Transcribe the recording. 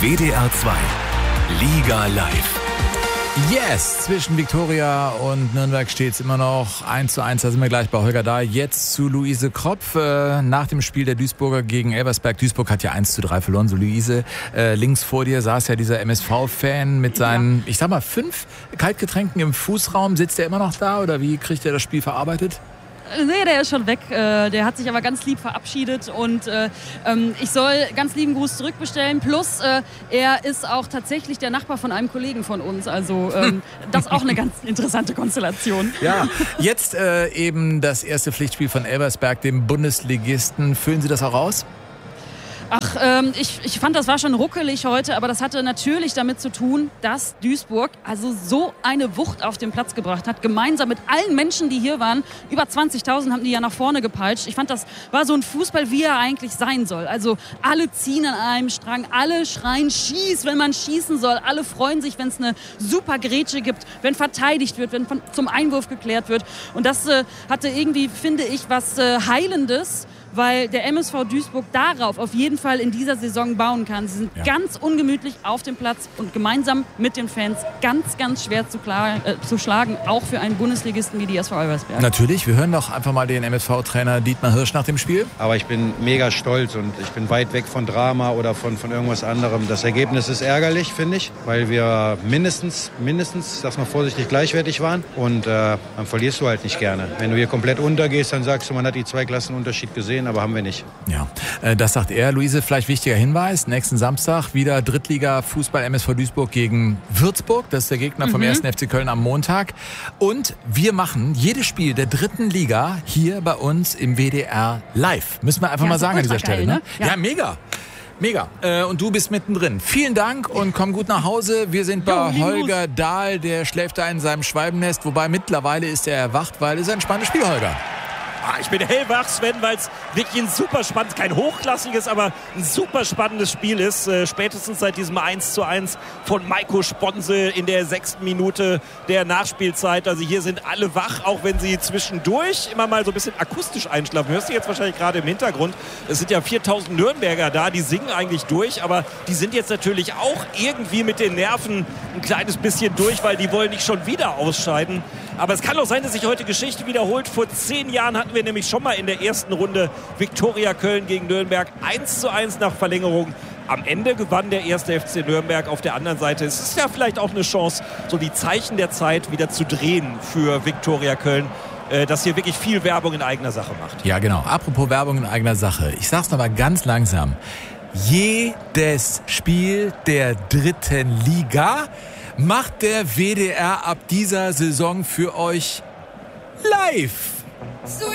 WDR 2 Liga Live. Yes, zwischen Viktoria und Nürnberg steht es immer noch 1:1. Da sind wir gleich bei Holger Dahl. Jetzt zu Luise Kropf. Nach dem Spiel der Duisburger gegen Elversberg. Duisburg hat ja 1:3 verloren. So, Luise, links vor dir saß ja dieser MSV-Fan mit seinen, ich sag mal, 5 Kaltgetränken im Fußraum. Sitzt der immer noch da oder wie kriegt er das Spiel verarbeitet? Nee, der ist schon weg. Der hat sich aber ganz lieb verabschiedet und ich soll ganz lieben Gruß zurückbestellen. Plus, er ist auch tatsächlich der Nachbar von einem Kollegen von uns. Also das ist auch eine ganz interessante Konstellation. Ja, jetzt eben das erste Pflichtspiel von Elversberg, dem Bundesligisten. Füllen Sie das auch aus? Ach, ich fand, das war schon ruckelig heute, aber das hatte natürlich damit zu tun, dass Duisburg also so eine Wucht auf den Platz gebracht hat. Gemeinsam mit allen Menschen, die hier waren, über 20.000 haben die ja nach vorne gepeitscht. Ich fand, das war so ein Fußball, wie er eigentlich sein soll. Also alle ziehen an einem Strang, alle schreien, schieß, wenn man schießen soll. Alle freuen sich, wenn es eine super Grätsche gibt, wenn verteidigt wird, wenn zum Einwurf geklärt wird. Und das hatte irgendwie, finde ich, was Heilendes, weil der MSV Duisburg darauf auf jeden Fall in dieser Saison bauen kann. Sie sind ganz ungemütlich auf dem Platz und gemeinsam mit den Fans ganz, ganz schwer zu schlagen, auch für einen Bundesligisten wie die SV Elversberg. Natürlich, wir hören doch einfach mal den MSV-Trainer Dietmar Hirsch nach dem Spiel. Aber ich bin mega stolz und ich bin weit weg von Drama oder von irgendwas anderem. Das Ergebnis ist ärgerlich, finde ich, weil wir mindestens, sag mal vorsichtig, gleichwertig waren und dann verlierst du halt nicht gerne. Wenn du hier komplett untergehst, dann sagst du, man hat die 2 Klassen Unterschied gesehen, aber haben wir nicht. Ja, das sagt er. Luise, vielleicht wichtiger Hinweis. Nächsten Samstag wieder Drittliga-Fußball MSV Duisburg gegen Würzburg. Das ist der Gegner vom 1. FC Köln am Montag. Und wir machen jedes Spiel der 3. Liga hier bei uns im WDR live. Müssen wir einfach mal sagen an dieser Stelle. Ne? Ja, mega. Mega. Und du bist mittendrin. Vielen Dank und komm gut nach Hause. Wir sind bei Holger Dahl. Der schläft da in seinem Schwalbennest. Wobei mittlerweile ist er erwacht, weil es ein spannendes Spiel, Holger. Ich bin hellwach, Sven, weil es wirklich ein super spannendes, kein hochklassiges, aber ein super spannendes Spiel ist. Spätestens seit diesem 1:1 von Maiko Sponsel in der 6. Minute der Nachspielzeit. Also hier sind alle wach, auch wenn sie zwischendurch immer mal so ein bisschen akustisch einschlafen. Hörst du jetzt wahrscheinlich gerade im Hintergrund. Es sind ja 4.000 Nürnberger da, die singen eigentlich durch, aber die sind jetzt natürlich auch irgendwie mit den Nerven ein kleines bisschen durch, weil die wollen nicht schon wieder ausscheiden. Aber es kann auch sein, dass sich heute Geschichte wiederholt. Vor 10 Jahren hatten wir nämlich schon mal in der ersten Runde Viktoria Köln gegen Nürnberg 1:1 nach Verlängerung. Am Ende gewann der 1. FC Nürnberg. Auf der anderen Seite ist es ja vielleicht auch eine Chance, so die Zeichen der Zeit wieder zu drehen für Viktoria Köln, dass hier wirklich viel Werbung in eigener Sache macht. Ja, genau. Apropos Werbung in eigener Sache. Ich sag's noch mal ganz langsam. Jedes Spiel der 3. Liga macht der WDR ab dieser Saison für euch live.